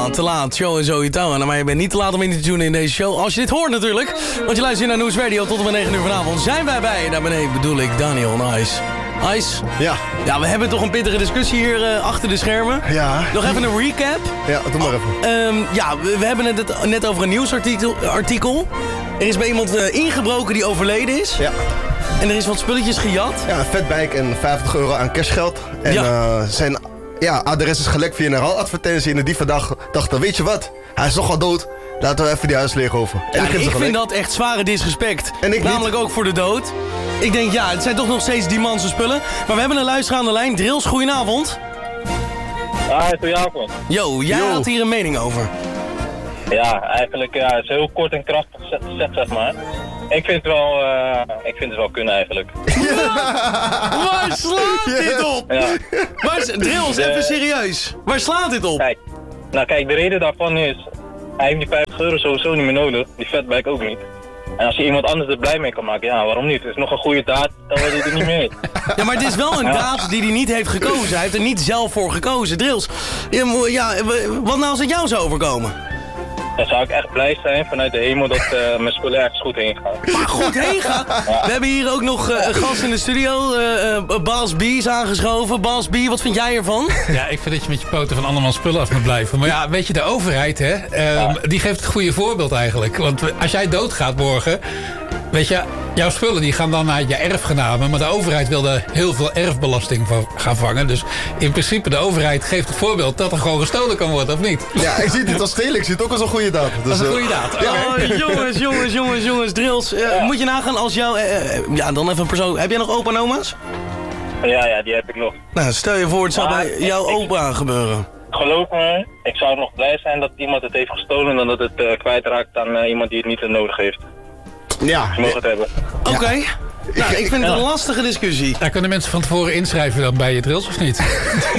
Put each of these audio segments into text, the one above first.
te laat. Show en Zoe Touwen. Maar je bent niet te laat om in te tunen in deze show. Als je dit hoort natuurlijk. Want je luistert naar Nieuws Radio tot en met 9 uur vanavond. Zijn wij bij, daar beneden bedoel ik, Daniel en Ice. Ice? Ja. Ja, we hebben toch een pittige discussie hier achter de schermen. Ja. Nog even een recap. Ja, doe maar even. Ja, we hebben het net over een nieuwsartikel. Er is bij iemand ingebroken die overleden is. Ja. En er is wat spulletjes gejat. Ja, een fatbike en €50 aan cashgeld. En zijn adres is gelekt via een raaladvertentie. En de dieven dachten, weet je wat? Hij is toch al dood. Laten we even die huis leeg over. En ik vind dat echt zware disrespect. En ik namelijk ook voor de dood. Ik denk, ja, het zijn toch nog steeds die manse spullen. Maar we hebben een luisteraar aan de lijn. Drills, goedenavond. Goedenavond. Yo, jij had hier een mening over. Ja, eigenlijk het is heel kort en krachtig gezegd, zeg maar. Ik vind het wel kunnen eigenlijk. Waar slaat dit op? Ja. Drills, even serieus. Waar slaat dit op? Kijk, de reden daarvan is, hij heeft die €50 sowieso niet meer nodig. Die fatbike ook niet. En als je iemand anders er blij mee kan maken, ja, waarom niet? Het is nog een goede daad, dan wordt hij er niet mee. Ja, maar het is wel een daad die hij niet heeft gekozen. Hij heeft er niet zelf voor gekozen. Drills, ja, wat nou als het jou zou overkomen? Dan zou ik echt blij zijn vanuit de hemel dat mijn spullen ergens goed heen gaan. Maar goed heen gaan? Ja. We hebben hier ook nog een gast in de studio. Bas B is aangeschoven. Bas B, wat vind jij ervan? Ja, ik vind dat je met je poten van andermans spullen af moet blijven. Maar ja, weet je, de overheid, hè, die geeft het goede voorbeeld eigenlijk. Want als jij doodgaat morgen, weet je, jouw spullen die gaan dan naar je erfgenamen. Maar de overheid wil er heel veel erfbelasting van gaan vangen. Dus in principe, de overheid geeft het voorbeeld dat er gewoon gestolen kan worden, of niet? Ja, ik zie het niet als stelen, ik zie het ook als een goede daad. Dus, dat is een goede daad. Jongens, Drills. Moet je nagaan als jou... dan even een persoon... Heb jij nog opa en oma's? Ja, die heb ik nog. Nou, stel je voor, het zou bij jouw opa gebeuren. Geloof me, ik zou nog blij zijn dat iemand het heeft gestolen dan dat het kwijtraakt aan iemand die het niet nodig heeft. Ja. Je mag het hebben. Oké. Nou, ik vind het een lastige discussie. Daar kunnen mensen van tevoren inschrijven dan bij je Drills, of niet?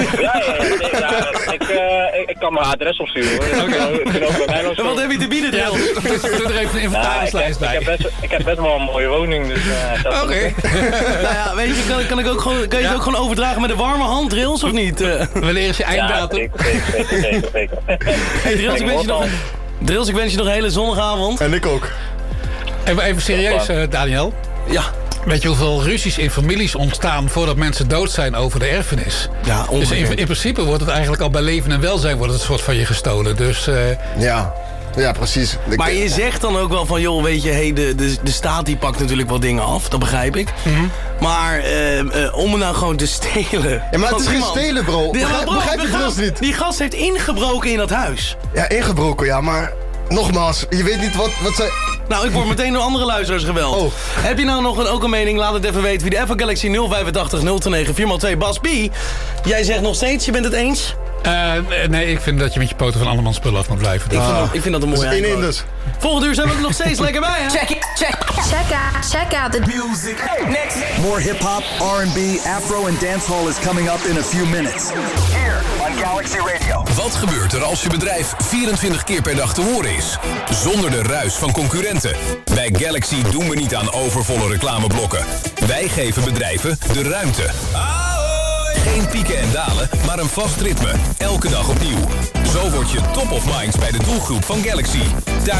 Ik kan mijn adres opsturen hoor. Okay. Wat heb je te bieden, Drills? Doe er even een inventarislijst bij. Ik heb best wel een mooie woning, dus... Oké. Nou ja, weet je, kan je het ook gewoon overdragen met een warme hand, Drills, of niet? Wanneer is je einddatum? Ja, zeker. Hey, Drills, ik wens je nog een hele zonnige avond. En ik ook. Even serieus, Daniel. Ja. Weet je hoeveel ruzies in families ontstaan voordat mensen dood zijn over de erfenis? Ja, dus in principe wordt het eigenlijk al bij leven en welzijn wordt het soort van je gestolen. Dus, Ja, precies. Maar je zegt dan ook wel van, joh, weet je, de staat die pakt natuurlijk wel dingen af, dat begrijp ik. Mm-hmm. Maar om het nou gewoon te stelen... Ja, maar het is geen stelen, bro. Begrijp je Drills niet? Die gast heeft ingebroken in dat huis. Ja, ingebroken, ja, maar... Nogmaals, je weet niet wat zij... Nou, ik word meteen door andere luisteraars geweld. Oh. Heb je nou nog ook een mening? Laat het even weten via de Apple Galaxy 085 029 4x2 Bas B. Jij zegt nog steeds, je bent het eens? Nee, ik vind dat je met je poten van andermans spullen af moet blijven. Ik vind dat een mooie eindwoord. Dus. Volgende uur zijn we er nog steeds lekker bij, hè? Check out the music. Next. More hip-hop, R&B, afro and dancehall is coming up in a few minutes. Here on Galaxy Radio. Wat gebeurt er als je bedrijf 24 keer per dag te horen is? Zonder de ruis van concurrenten. Bij Galaxy doen we niet aan overvolle reclameblokken. Wij geven bedrijven de ruimte. Geen pieken en dalen, maar een vast ritme. Elke dag opnieuw. Zo word je top of mind bij de doelgroep van Galaxy.